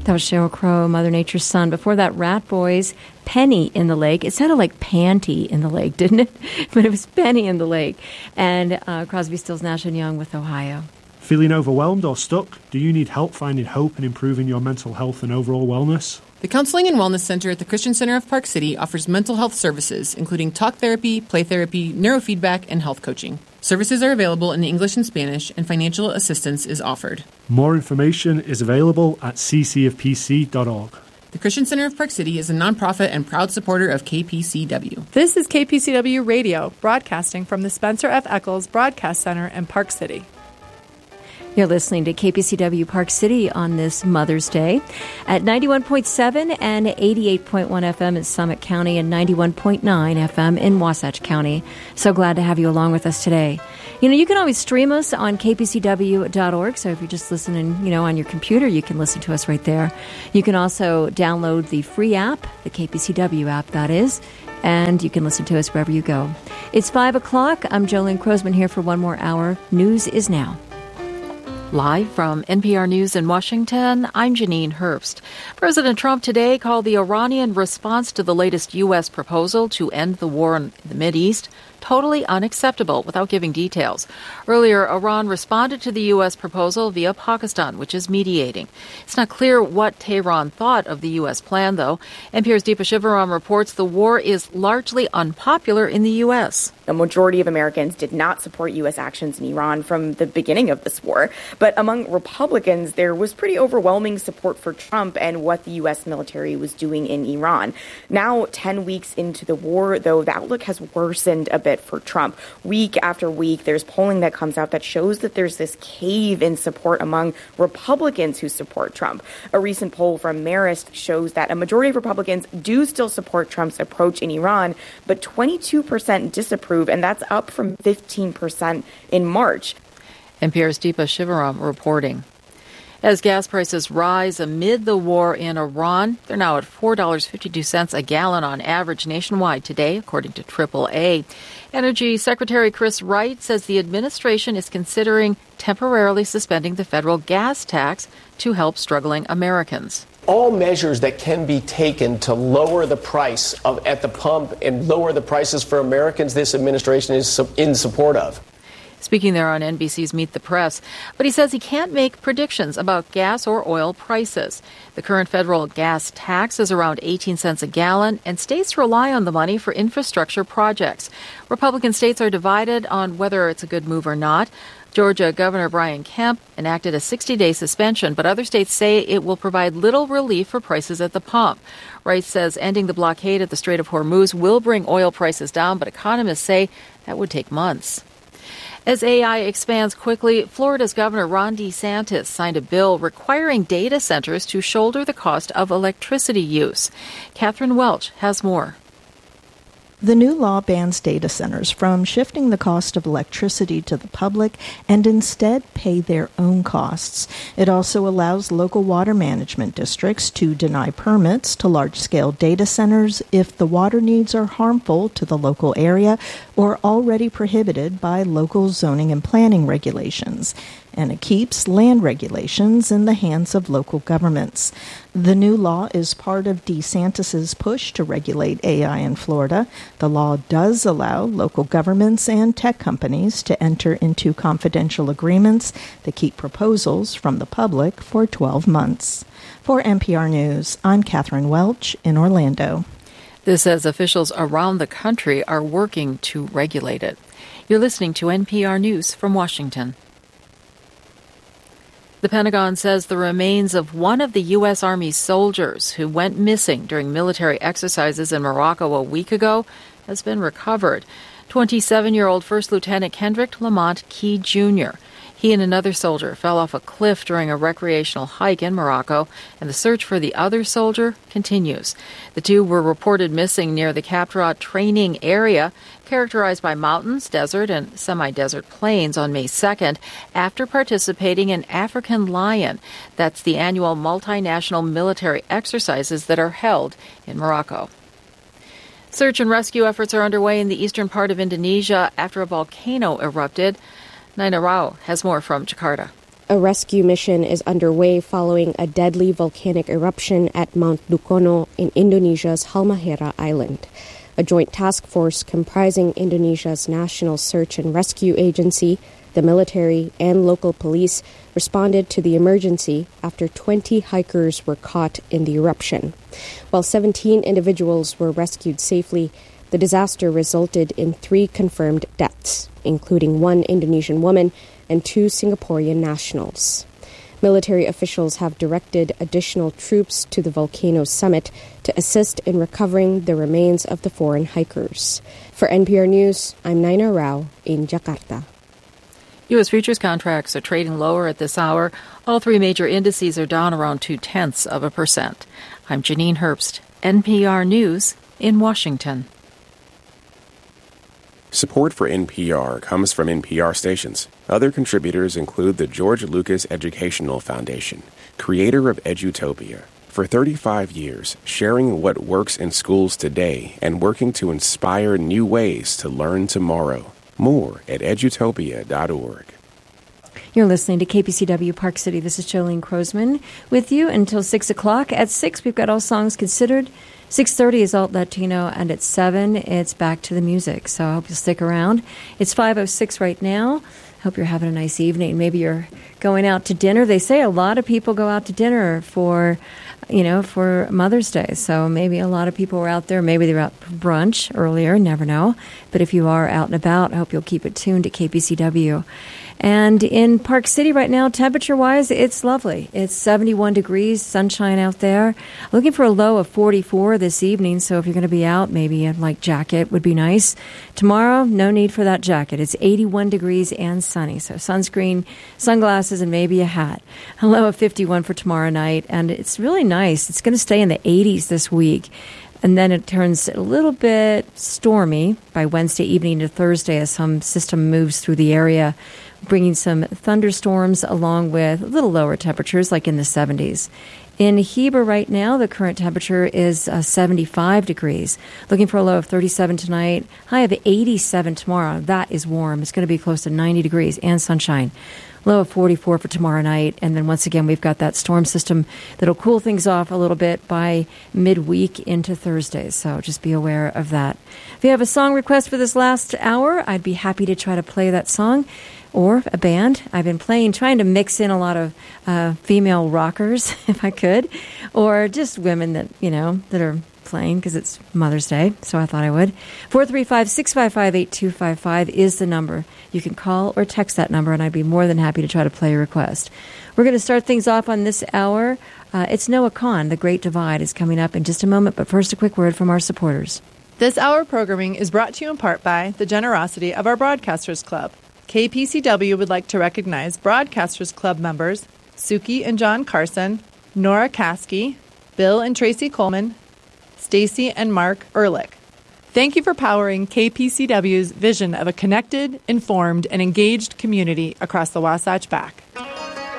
That was Sheryl Crow, Mother Nature's Son. Before that, Rat Boys, Penny in the Lake. It sounded like Panty in the Lake, didn't it? But it was Penny in the Lake. And Crosby, Stills, Nash & Young with Ohio. Feeling overwhelmed or stuck? Do you need help finding hope and improving your mental health and overall wellness? The Counseling and Wellness Center at the Christian Center of Park City offers mental health services, including talk therapy, play therapy, neurofeedback, and health coaching. Services are available in English and Spanish, and financial assistance is offered. More information is available at ccofpc.org. The Christian Center of Park City is a nonprofit and proud supporter of KPCW. This is KPCW Radio, broadcasting from the Spencer F. Eccles Broadcast Center in Park City. You're listening to KPCW Park City on this Mother's Day at 91.7 and 88.1 FM in Summit County and 91.9 FM in Wasatch County. So glad to have you along with us today. You know, you can always stream us on kpcw.org. So if you're just listening, on your computer, you can listen to us right there. You can also download the free app, the KPCW app, that is, and you can listen to us wherever you go. It's 5 o'clock. I'm Jolene Crosman here for one more hour. News is now. Live from NPR News in Washington, I'm Janine Herbst. President Trump today called the Iranian response to the latest U.S. proposal to end the war in the Mideast totally unacceptable without giving details. Earlier, Iran responded to the U.S. proposal via Pakistan, which is mediating. It's not clear what Tehran thought of the U.S. plan, though. NPR's Deepa Shivaram reports the war is largely unpopular in the U.S. A majority of Americans did not support U.S. actions in Iran from the beginning of this war. But among Republicans, there was pretty overwhelming support for Trump and what the U.S. military was doing in Iran. Now, 10 weeks into the war, though, the outlook has worsened a bit for Trump. Week after week, there's polling that comes out that shows that there's this cave in support among Republicans who support Trump. A recent poll from Marist shows that a majority of Republicans do still support Trump's approach in Iran, but 22% disapprove, and that's up from 15% in March. NPR's Deepa Shivaram reporting. As gas prices rise amid the war in Iran, they're now at $4.52 a gallon on average nationwide today, according to AAA. Energy Secretary Chris Wright says the administration is considering temporarily suspending the federal gas tax to help struggling Americans. All measures that can be taken to lower the price at the pump and lower the prices for Americans, this administration is in support of. Speaking there on NBC's Meet the Press, but he says he can't make predictions about gas or oil prices. The current federal gas tax is around 18 cents a gallon, and states rely on the money for infrastructure projects. Republican states are divided on whether it's a good move or not. Georgia Governor Brian Kemp enacted a 60-day suspension, but other states say it will provide little relief for prices at the pump. Wright says ending the blockade at the Strait of Hormuz will bring oil prices down, but economists say that would take months. As AI expands quickly, Florida's Governor Ron DeSantis signed a bill requiring data centers to shoulder the cost of electricity use. Catherine Welch has more. The new law bans data centers from shifting the cost of electricity to the public and instead pay their own costs. It also allows local water management districts to deny permits to large-scale data centers if the water needs are harmful to the local area or already prohibited by local zoning and planning regulations. And it keeps land regulations in the hands of local governments. The new law is part of DeSantis's push to regulate AI in Florida. The law does allow local governments and tech companies to enter into confidential agreements that keep proposals from the public for 12 months. For NPR News, I'm Catherine Welch in Orlando. This as officials around the country are working to regulate it. You're listening to NPR News from Washington. The Pentagon says the remains of one of the U.S. Army soldiers who went missing during military exercises in Morocco a week ago has been recovered. 27-year-old First Lieutenant Kendrick Lamont Key Jr. He and another soldier fell off a cliff during a recreational hike in Morocco, and the search for the other soldier continues. The two were reported missing near the Kaptara training area, characterized by mountains, desert, and semi-desert plains on May 2nd, after participating in African Lion. That's the annual multinational military exercises that are held in Morocco. Search and rescue efforts are underway in the eastern part of Indonesia after a volcano erupted. Naina Rao has more from Jakarta. A rescue mission is underway following a deadly volcanic eruption at Mount Dukono in Indonesia's Halmahera Island. A joint task force comprising Indonesia's National Search and Rescue Agency, the military, and local police responded to the emergency after 20 hikers were caught in the eruption. While 17 individuals were rescued safely, the disaster resulted in 3 confirmed deaths, including 1 Indonesian woman and 2 Singaporean nationals. Military officials have directed additional troops to the volcano's summit to assist in recovering the remains of the foreign hikers. For NPR News, I'm Naina Rao in Jakarta. U.S. futures contracts are trading lower at this hour. All 3 major indices are down around 0.2%. I'm Janine Herbst, NPR News in Washington. Support for NPR comes from NPR stations. Other contributors include the George Lucas Educational Foundation, creator of Edutopia. For 35 years, sharing what works in schools today and working to inspire new ways to learn tomorrow. More at edutopia.org. You're listening to KPCW Park City. This is Jolene Crosman with you until 6 o'clock. At 6, we've got All Songs Considered. 6:30 is Alt Latino, and at 7, it's Back to the Music. So I hope you'll stick around. It's 5:06 right now. Hope you're having a nice evening. Maybe you're going out to dinner. They say a lot of people go out to dinner for Mother's Day. So maybe a lot of people were out there. Maybe they were out for brunch earlier. Never know. But if you are out and about, I hope you'll keep it tuned to KPCW. And in Park City right now, temperature-wise, it's lovely. It's 71 degrees, sunshine out there. Looking for a low of 44 this evening, so if you're going to be out, maybe a light jacket would be nice. Tomorrow, no need for that jacket. It's 81 degrees and sunny, so sunscreen, sunglasses, and maybe a hat. A low of 51 for tomorrow night, and it's really nice. It's going to stay in the 80s this week. And then it turns a little bit stormy by Wednesday evening to Thursday as some system moves through the area, bringing some thunderstorms along with a little lower temperatures like in the 70s. In Heber right now, the current temperature is 75 degrees. Looking for a low of 37 tonight, high of 87 tomorrow. That is warm. It's going to be close to 90 degrees and sunshine. Low of 44 for tomorrow night. And then once again, we've got that storm system that'll cool things off a little bit by midweek into Thursday. So just be aware of that. If you have a song request for this last hour, I'd be happy to try to play that song. Or a band. I've been trying to mix in a lot of female rockers, if I could, or just women that are playing because it's Mother's Day, so I thought I would. 435-655-8255 is the number. You can call or text that number, and I'd be more than happy to try to play your request. We're going to start things off on this hour. It's Noah Kahan. The Great Divide is coming up in just a moment, but first a quick word from our supporters. This hour programming is brought to you in part by the generosity of our Broadcasters Club. KPCW would like to recognize Broadcasters Club members Suki and John Carson, Nora Caskey, Bill and Tracy Coleman, Stacy and Mark Ehrlich. Thank you for powering KPCW's vision of a connected, informed, and engaged community across the Wasatch Back.